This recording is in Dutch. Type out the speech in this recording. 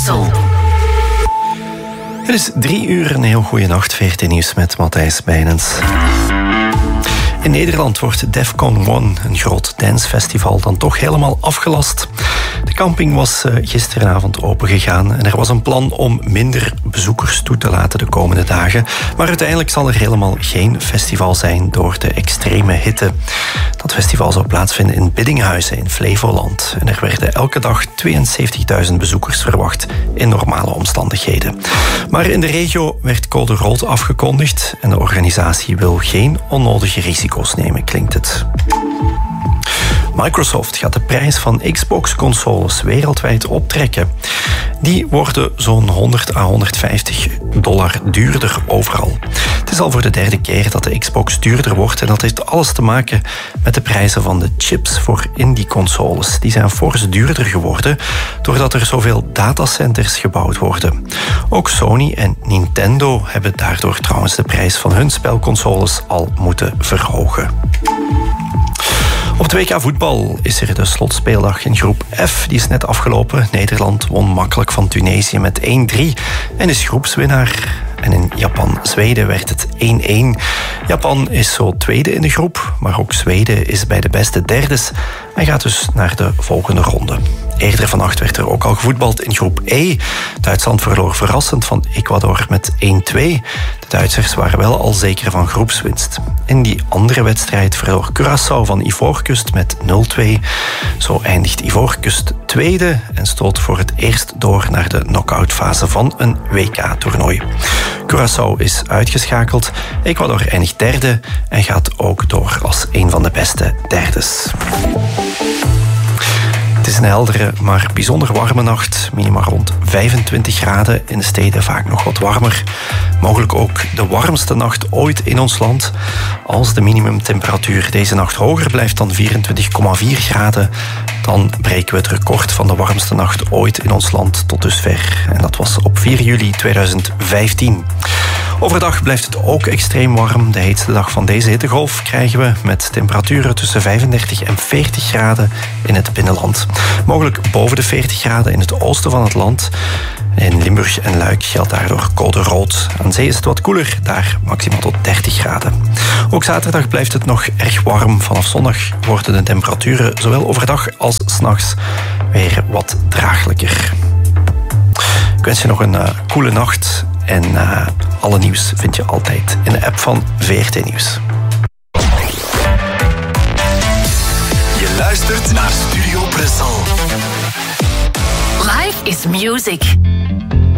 Brussel. Het is 3 uur, een heel goede nacht. VRT Nieuws met Matthijs Bijnens. In Nederland wordt Defcon 1, een groot dancefestival, dan toch helemaal afgelast. De camping was gisteravond opengegaan en er was een plan om minder bezoekers toe te laten de komende dagen. Maar uiteindelijk zal er helemaal geen festival zijn door de extreme hitte. Dat festival zou plaatsvinden in Biddinghuizen in Flevoland. En er werden elke dag 72.000 bezoekers verwacht in normale omstandigheden. Maar in de regio werd code rood afgekondigd en de organisatie wil geen onnodige risico's nemen, klinkt het. Microsoft gaat de prijs van Xbox-consoles wereldwijd optrekken. Die worden zo'n $100 à $150 duurder overal. Het is al voor de 3e keer dat de Xbox duurder wordt en dat heeft alles te maken met de prijzen van de chips voor in die consoles. Die zijn fors duurder geworden doordat er zoveel datacenters gebouwd worden. Ook Sony en Nintendo hebben daardoor trouwens de prijs van hun spelconsoles al moeten verhogen. Op het WK voetbal is er de slotspeeldag in groep F. Die is net afgelopen. Nederland won makkelijk van Tunesië met 1-3 en is groepswinnaar. En in Japan-Zweden werd het 1-1. Japan is zo tweede in de groep, maar ook Zweden is bij de beste derdes en gaat dus naar de volgende ronde. Eerder vannacht werd er ook al gevoetbald in groep E. Duitsland verloor verrassend van Ecuador met 1-2. De Duitsers waren wel al zeker van groepswinst. In die andere wedstrijd verloor Curaçao van Ivoorkust met 0-2. Zo eindigt Ivoorkust tweede en stoot voor het eerst door naar de knock-outfase van een WK-toernooi. Curaçao is uitgeschakeld, Ecuador eindigt derde en gaat ook door als een van de beste derdes. Het is een heldere, maar bijzonder warme nacht. Minima rond 25 graden. In de steden vaak nog wat warmer. Mogelijk ook de warmste nacht ooit in ons land. Als de minimumtemperatuur deze nacht hoger blijft dan 24,4 graden... dan breken we het record van de warmste nacht ooit in ons land tot dusver. En dat was op 4 juli 2015. Overdag blijft het ook extreem warm. De heetste dag van deze hittegolf krijgen we met temperaturen tussen 35 en 40 graden in het binnenland. Mogelijk boven de 40 graden in het oosten van het land. In Limburg en Luik geldt daardoor code rood. Aan zee is het wat koeler, daar maximaal tot 30 graden. Ook zaterdag blijft het nog erg warm. Vanaf zondag worden de temperaturen zowel overdag als 's nachts weer wat draaglijker. Ik wens je nog een koele nacht en alle nieuws vind je altijd in de app van VRT Nieuws. Je luistert naar Studio Brussel. Life is music.